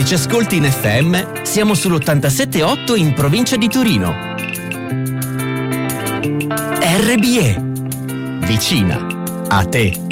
e ci ascolti in FM, siamo sull'87.8 in provincia di Torino. RBE, vicina a te.